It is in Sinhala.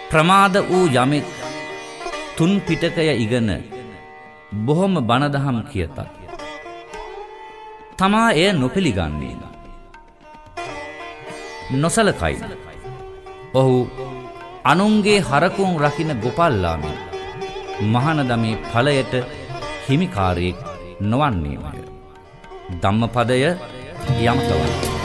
ප්‍රමාද වූ යමෙක් තුන් පිටකය ඉගෙන බොහොම බණදහම් කියතත් තමා එය නොපිළිගන්නේ නොසලකයි. ඔහු අනුන්ගේ හරකුන් රකින්න ගොපල්ලාමි මහානදමේ ඵලයට හිමිකාරයෙක් නොවන්නේමය. ධම්මපදය යමකවයි.